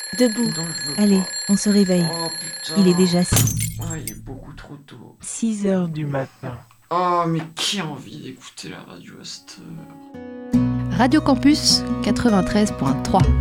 Debout. Non, je veux Allez, pas. on se réveille. Oh putain. Il est déjà Ah, il est beaucoup trop tôt. 6 heures du matin. Oh, mais qui a envie d'écouter la radio à cette heure? Radio Campus 93.3.